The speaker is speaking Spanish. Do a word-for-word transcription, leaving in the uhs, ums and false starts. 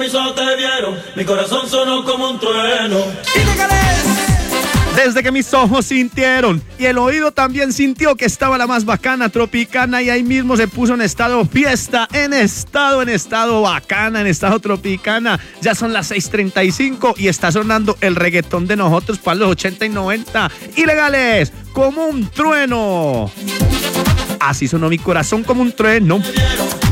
mis ojos te vieron, mi corazón sonó como un trueno. Desde que mis ojos sintieron y el oído también sintió que estaba la más bacana, Tropicana, y ahí mismo se puso en estado fiesta, en estado, en estado bacana, en estado Tropicana. Ya son las seis treinta y cinco y está sonando el reggaetón de nosotros para los ochenta y noventa. Ilegales, como un trueno. Así sonó mi corazón como un trueno.